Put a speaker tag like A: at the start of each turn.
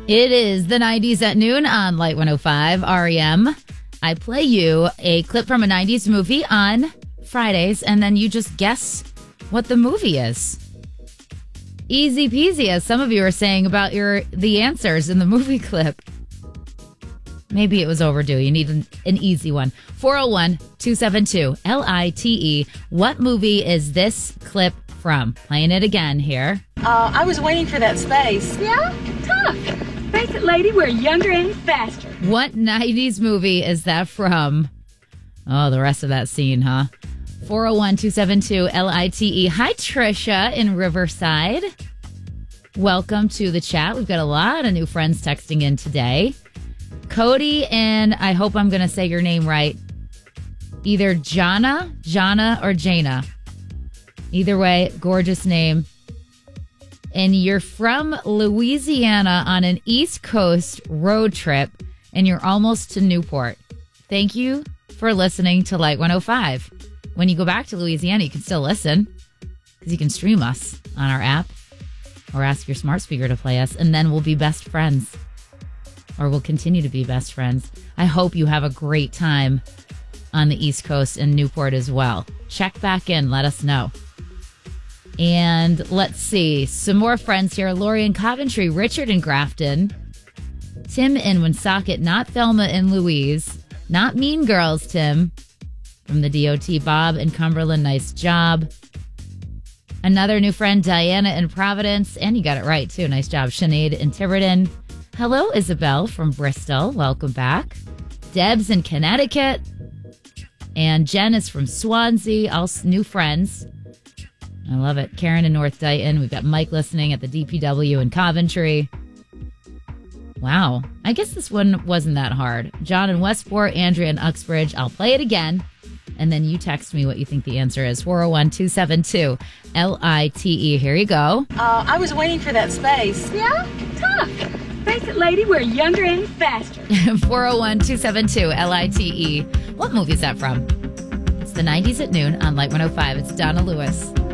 A: It is the 90s at noon on Light 105 REM. I play you a clip from a 90s movie on Fridays, and then you just guess what the movie is. Easy peasy, as some of you are saying about the answers in the movie clip. Maybe it was overdue. You need an easy one. 401-272-LITE. What movie is this clip from? Playing it again here.
B: I was waiting for that space.
C: Yeah? Tough. Face it, lady, we're younger and faster.
A: What 90s movie is that from? Oh, the rest of that scene, huh? 401-272-LITE. Hi, Trisha in Riverside. Welcome to the chat. We've got a lot of new friends texting in today. Cody, and I hope I'm going to say your name right. Either Jana, or Jana. Either way, gorgeous name. And you're from Louisiana on an East Coast road trip, and you're almost to Newport. Thank you for listening to Light 105. When you go back to Louisiana, you can still listen, because you can stream us on our app or ask your smart speaker to play us, and then we'll be best friends. Or we'll continue to be best friends. I hope you have a great time on the East Coast and Newport as well. Check back in. Let us know. And let's see. Some more friends here. Lori in Coventry. Richard in Grafton. Tim in Woonsocket. Not Thelma and Louise. Not Mean Girls, Tim. From the DOT. Bob in Cumberland. Nice job. Another new friend, Diana in Providence. And you got it right, too. Nice job. Sinead in Tiverton. Hello, Isabel from Bristol. Welcome back. Deb's in Connecticut. And Jen is from Swansea. All new friends. I love it. Karen in North Dighton. We've got Mike listening at the DPW in Coventry. Wow. I guess this one wasn't that hard. John in Westport. Andrea in Uxbridge. I'll play it again. And then you text me what you think the answer is. 401-272-LITE. Here you go.
B: I was waiting for that space.
C: Yeah? Tough. Face it, lady, we're younger and faster.
A: 401-272-LITE. What movie is that from? It's the 90s at noon on Light 105. It's Donna Lewis.